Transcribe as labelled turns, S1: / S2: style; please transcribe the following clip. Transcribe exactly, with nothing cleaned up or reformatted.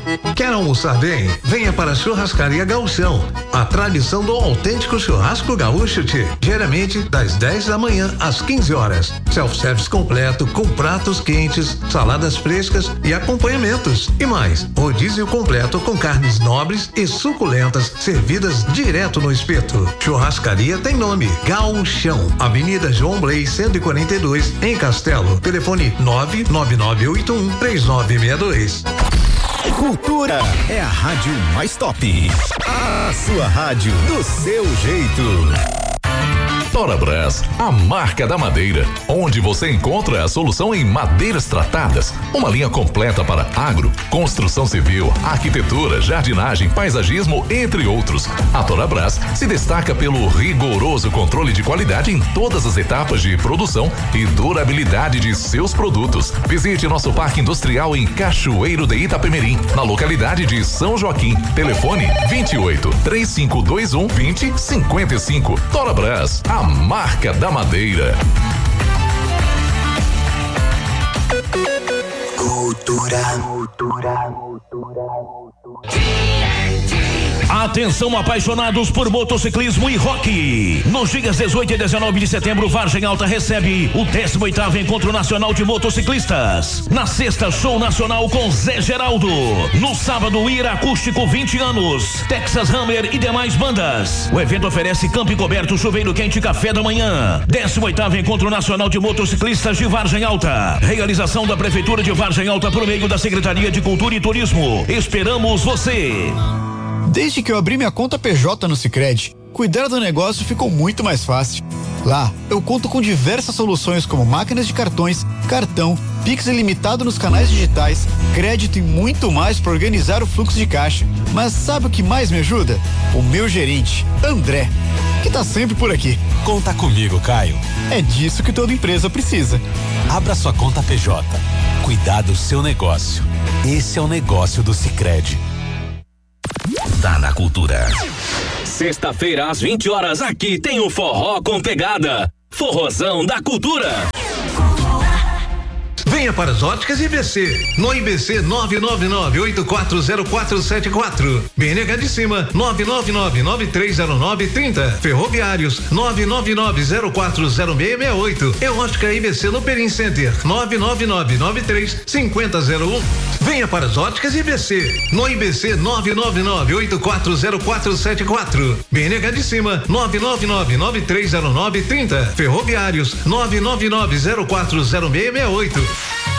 S1: Quer almoçar bem? Venha para a Churrascaria Gauchão, a tradição do autêntico churrasco gaúcho, tchê. Diariamente das dez da manhã às quinze horas. Self-service completo com pratos quentes, saladas frescas e acompanhamentos. E mais, rodízio completo com carnes nobres e suculentas servidas direto no espeto. Churrascaria tem nome, Gauchão, Avenida João Blei cento e quarenta e dois, em Castelo. Telefone nove nove nove oito um três nove seis dois.
S2: Cultura é a rádio mais top. A sua rádio do seu jeito.
S3: Torabras, a marca da madeira, onde você encontra a solução em madeiras tratadas, uma linha completa para agro, construção civil, arquitetura, jardinagem, paisagismo, entre outros. A Torabras se destaca pelo rigoroso controle de qualidade em todas as etapas de produção e durabilidade de seus produtos. Visite nosso parque industrial em Cachoeiro de Itapemirim, na localidade de São Joaquim. Telefone vinte e oito, três cinco dois um, vinte, cinquenta e cinco. Torabras, a marca da madeira.
S4: Cultura.
S5: Atenção, apaixonados por motociclismo e rock. Nos dias dezoito e dezenove de setembro, Vargem Alta recebe o décimo oitavo Encontro Nacional de Motociclistas. Na sexta, show nacional com Zé Geraldo. No sábado, Ira Acústico vinte anos, Texas Hammer e demais bandas. O evento oferece campo coberto, chuveiro quente e café da manhã. décimo oitavo Encontro Nacional de Motociclistas de Vargem Alta. Realização da Prefeitura de Vargem Alta por meio da Secretaria de Cultura e Turismo. Esperamos você.
S6: Desde que eu abri minha conta P J no Sicredi, cuidar do negócio ficou muito mais fácil. Lá, eu conto com diversas soluções como máquinas de cartões, cartão, Pix ilimitado nos canais digitais, crédito e muito mais para organizar o fluxo de caixa. Mas sabe o que mais me ajuda? O meu gerente, André, que tá sempre por aqui.
S7: Conta comigo, Caio.
S6: É disso que toda empresa precisa.
S7: Abra sua conta P J. Cuidar do seu negócio. Esse é o negócio do Sicredi.
S2: Tá na cultura.
S8: Sexta-feira às vinte horas, aqui tem o Forró com Pegada. Forrozão da Cultura.
S1: Venha para as óticas I B C. No I B C nove nove nove oito quatro zero quatro sete quatro. B N H de cima nove nove nove nove três zero nove três zero. Ferroviários nove nove nove zero quatro zero seis seis oito. É ótica I B C no Perim Center nove nove nove nove três cinco zero zero um. Venha para as óticas I B C. No I B C nove nove nove oito quatro zero quatro sete quatro. B N H de cima nove nove nove nove três zero nove três zero. Ferroviários nove nove nove zero quatro zero seis seis oito.